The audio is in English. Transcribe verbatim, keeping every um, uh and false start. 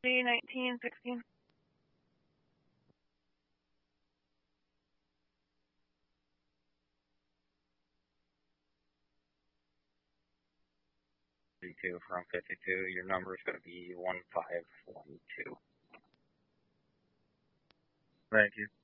G nineteen sixteen. fifty-two from fifty-two, your number is going to be one five one two. Thank you.